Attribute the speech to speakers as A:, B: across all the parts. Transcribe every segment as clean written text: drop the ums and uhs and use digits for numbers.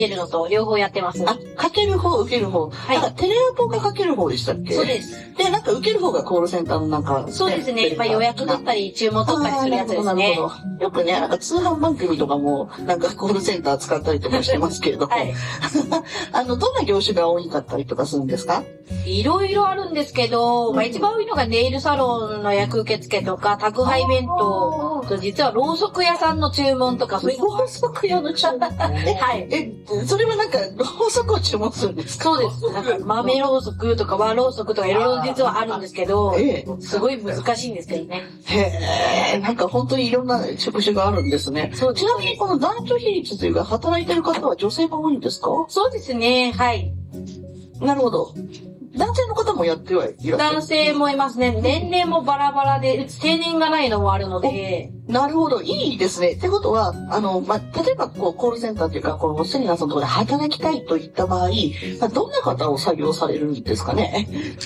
A: けるのと両方やってます。
B: あ、かける方、受ける方。
A: はい。
B: なんかテレアポがかける方でしたっけ？
A: そうです。
B: で、なんか受ける方がコールセンターのなんか、ね。
A: そうですね。まあ予約取ったり、注文取ったりするやつですね。
B: なるほど。よくね、なんか通販番組とかも、なんかコールセンター使ったりとかしてますけれども。はい。どんな業種が多かったりとかするんですか？
A: いろいろあるんですけど、まあ一番多いのがネイルサロンの役受付とか、宅配弁当と、実はろうそく屋さんの注文とか、そういう。
B: ろうそく屋の注文はい。それはなんか、ろうそくを注文するんですか？
A: そうです。なんか豆ろうそくとか和ろうそくとかいろいろ実はあるんですけど、すごい難しいんですけどね。
B: へー、なんか本当にいろんな職種があるんですね。そうです。ちなみにこの男女比率というか、働いてる方は女性が多いんですか？
A: そうですね、はい。
B: なるほど。男性の方もやってはいらっしゃる？
A: 男性もいますね。年齢もバラバラで、定年がないのもあるので。
B: なるほど。いいですね。ってことは、例えば、コールセンターというか、セミナーさんのところで働きたいといった場合、どんな方を採用されるんですかね？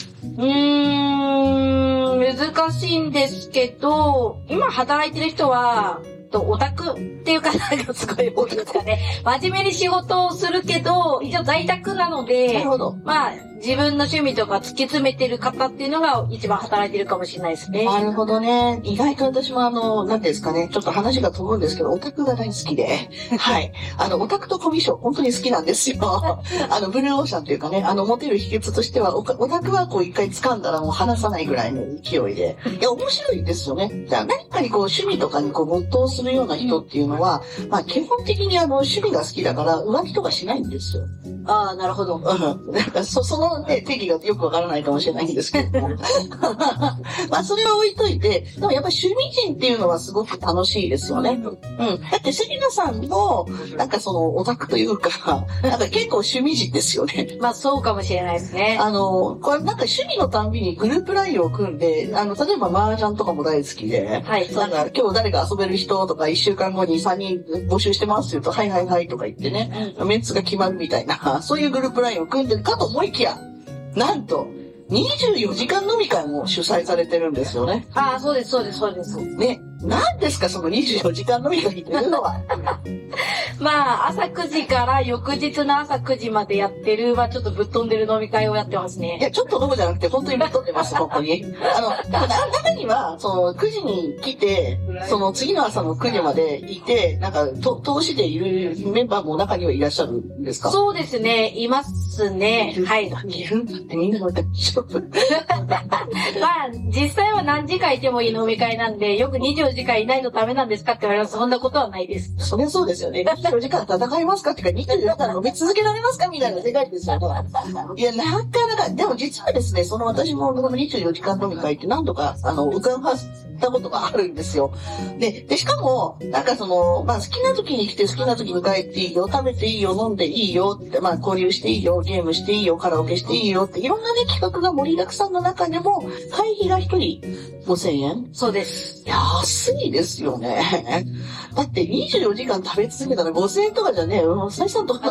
A: 難しいんですけど、今働いてる人は、オタクっていう方がすごい多いですかね。真面目に仕事をするけど、一応在宅なので、
B: なるほど。
A: まあ、自分の趣味とか突き詰めてる方っていうのが一番働いてるかもしれないですね。
B: なるほどね。意外と私もなんですかね、ちょっと話が飛ぶんですけど、オタクが大好きで、はい。オタクとコミュ障、本当に好きなんですよ。ブルーオーシャンというかね、モテる秘訣としては、オタクは一回掴んだらもう離さないぐらいの勢いで。いや、面白いですよね。じゃあ何かに趣味とかに没頭するような人っていうのは、まあ基本的に趣味が好きだから浮気とかしないんですよ。
A: ああ、なるほど。
B: なんかそのね、定義がよくわからないかもしれないんですけども。まあそれは置いといて、でもやっぱり趣味人っていうのはすごく楽しいですよね。うん。だって関田さんの、なんかオタクというか、なんか結構趣味人ですよね。
A: まあそうかもしれないですね。
B: これなんか趣味のたんびにグループラインを組んで、例えば麻雀とかも大好きで、はい。なんか今日誰か遊べる人とか1週間後に3人募集してますって言うと、はいはいはいとか言ってね、メンツが決まるみたいな、そういうグループラインを組んでるかと思いきや、なんと、24時間飲み会も主催されてるんですよね。
A: ああ、そうです、そうです、そうです。
B: ね。何ですか、その24時間飲み会っていうのは。
A: まあ、朝9時から翌日の朝9時までやってる、まあちょっとぶっ飛んでる飲み会をやってますね。
B: いや、ちょっと飲むじゃなくて、本当にぶっ飛んでます、本当に。でも中には、9時に来て、次の朝の9時までいて、なんか、通しでいるメンバーも中にはいらっしゃるんですか？
A: そうですね、いますね。はい。
B: いるんだってみんな大丈夫。
A: まあ、実際は何時間いてもいい飲み会なんで、よく24時間いないとダメなんですかって言われます。そんなことはないです。
B: そりゃそうですよね。24時間戦いますかってか、24時間飲み続けられますかみたいな世界ですよね。いや、なかなか、でも実はですね、私もこの24時間飲み会って何度か、伺ったことがあるんですよ。で、しかも、なんかまあ、好きな時に来て好きな時に帰っていいよ、食べていいよ、飲んでいいよって、まあ、交流していいよ、ゲームしていいよ、カラオケしていいよって、いろんなね、企画が盛りだくさんの中でも、会費が1人5000円？
A: そうです。
B: 安いですよね。だって24時間食べ続けたら5000円とかじゃねえよ。採算とか、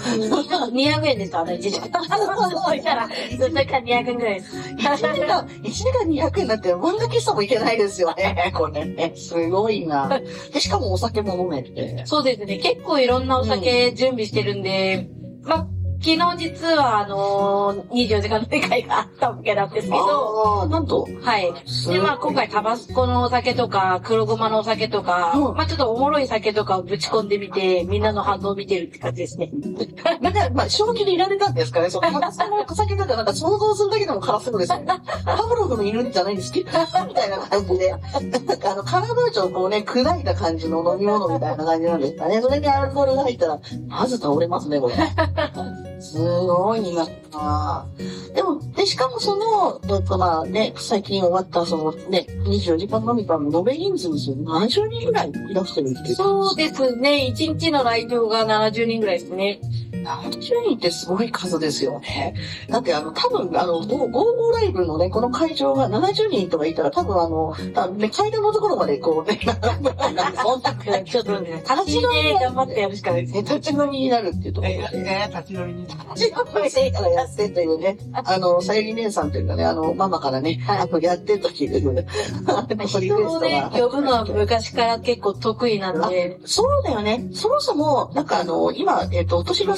A: 200円ですか1時間。そうしたら、1時間200円ぐらいです。1
B: 時間200円だって漫画喫茶もいけないですよね。これね。すごいな。で、しかもお酒も飲めて。
A: そうですね。結構いろんなお酒準備してるんで、まあ、昨日実は24時間飲み会があったわけなんですけど。
B: なんと。
A: はい。で、まあ今回タバスコのお酒とか、黒ごまのお酒とか、まあちょっとおもろい酒とかをぶち込んでみて、みんなの反応を見てるって感じですね。
B: みんな、まあ正気でいられたんですかね。タバスコのお酒だとなんか想像するだけでも辛そうですよね。パブロフの犬じゃないんですけど、みたいな感じで。なんかカラムーチョをこうね、砕いた感じの飲み物みたいな感じなんですかね。それにアルコールが入ったら、まず倒れますね、これ。すごいな。でも、しかもまあね、最近終わった24時間飲み会の延べ人数ですよ。70人ぐらいいらっしゃるんですけど。
A: そうですね。1日の来場が70人ぐらいですね。
B: 70人ってすごい数ですよね。だって多分ゴーライブのね、この会場が70人とかいたら多分ね、階段のところまでこうね、
A: 音楽ちょっとね、立ち飲みで頑張ってやるしかないですね。
B: 立ち飲みになるっていうところがね。
C: 立ち飲みに。
B: 立ち飲みでやってというね、さゆり姉さんというかね、ママからね、やってる時で、
A: 人をね、呼ぶのは昔から結構得意なんで。
B: そうだよね。そもそも、なんか今、お年が